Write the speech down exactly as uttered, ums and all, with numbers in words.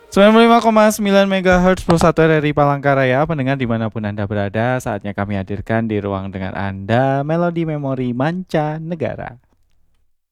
sembilan puluh lima koma sembilan MHz Pro satu R R I Palangkaraya. Pendengar dimanapun Anda berada, saatnya kami hadirkan di ruang dengan Anda Melodi Memori Manca Negara.